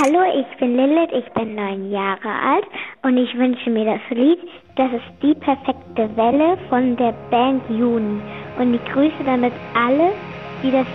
Hallo, ich bin Lilith, ich bin 9 Jahre alt und ich wünsche mir das Lied, das ist Die perfekte Welle von der Band Juni. Und ich grüße damit alle, die das